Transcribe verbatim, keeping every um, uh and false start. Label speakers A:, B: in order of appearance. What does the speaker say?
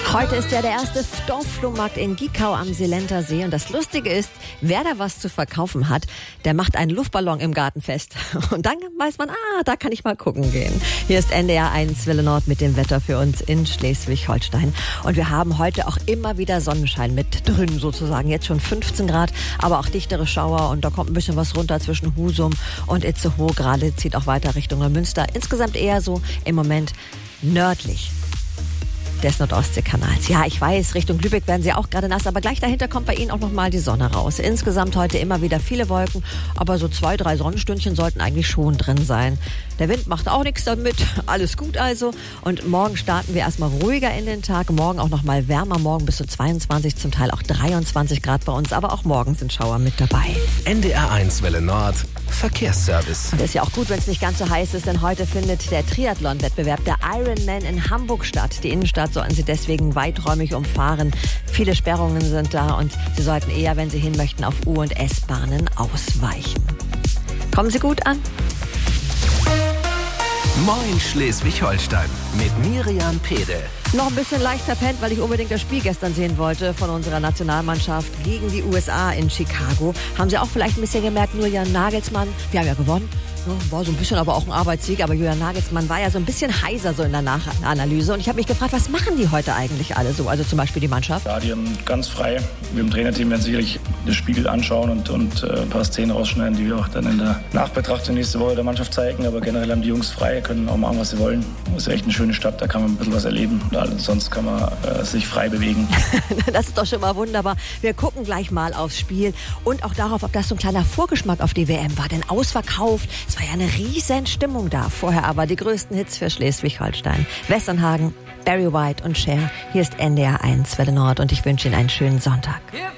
A: Heute ist ja der erste Dorfflohmarkt in Giekau am Seelenter See. Und das Lustige ist, wer da was zu verkaufen hat, der macht einen Luftballon im Garten fest. Und dann weiß man, ah, da kann ich mal gucken gehen. Hier ist N D R eins Welle Nord mit dem Wetter für uns in Schleswig-Holstein. Und wir haben heute auch immer wieder Sonnenschein mit drin sozusagen. Jetzt schon fünfzehn Grad, aber auch dichtere Schauer. Und da kommt ein bisschen was runter zwischen Husum und Itzehoe. Gerade zieht auch weiter Richtung Neumünster. Insgesamt eher so im Moment nördlich des Nordostseekanals. Ja, ich weiß, Richtung Lübeck werden sie auch gerade nass, aber gleich dahinter kommt bei Ihnen auch nochmal die Sonne raus. Insgesamt heute immer wieder viele Wolken, aber so zwei, drei Sonnenstündchen sollten eigentlich schon drin sein. Der Wind macht auch nichts damit, alles gut also. Und morgen starten wir erstmal ruhiger in den Tag. Morgen auch nochmal wärmer, morgen bis zu zweiundzwanzig, zum Teil auch dreiundzwanzig Grad bei uns, aber auch morgen sind Schauer mit dabei.
B: N D R eins Welle Nord, Verkehrsservice.
A: Und das ist ja auch gut, wenn es nicht ganz so heiß ist, denn heute findet der Triathlon-Wettbewerb der Ironman in Hamburg statt. Die Innenstadt sollten Sie deswegen weiträumig umfahren. Viele Sperrungen sind da und Sie sollten eher, wenn Sie hin möchten, auf U- und S-Bahnen ausweichen. Kommen Sie gut an?
B: Moin Schleswig-Holstein mit Miriam Pede.
A: Noch ein bisschen leicht verpennt, weil ich unbedingt das Spiel gestern sehen wollte von unserer Nationalmannschaft gegen die U S A in Chicago. Haben Sie auch vielleicht ein bisschen gemerkt, nur Julian Nagelsmann, wir haben ja gewonnen. War so ein bisschen aber auch ein Arbeitssieg, aber Julian Nagelsmann war ja so ein bisschen heiser so in der Nachanalyse. Und ich habe mich gefragt, was machen die heute eigentlich alle so? Also zum Beispiel die Mannschaft.
C: Ja, die haben ganz frei. Wir im Trainerteam werden sicherlich das Spiel anschauen und, und äh, ein paar Szenen rausschneiden, die wir auch dann in der Nachbetrachtung nächste Woche der Mannschaft zeigen. Aber generell haben die Jungs frei, können auch machen, was sie wollen. Das ist echt eine schöne Stadt, da kann man ein bisschen was erleben. Und sonst kann man äh, sich frei bewegen.
A: Das ist doch schon mal wunderbar. Wir gucken gleich mal aufs Spiel und auch darauf, ob das so ein kleiner Vorgeschmack auf die W M war. Denn ausverkauft, es war ja eine riesen Stimmung da. Vorher aber die größten Hits für Schleswig-Holstein. Westernhagen, Barry White und Cher. Hier ist N D R eins Welle Nord und ich wünsche Ihnen einen schönen Sonntag.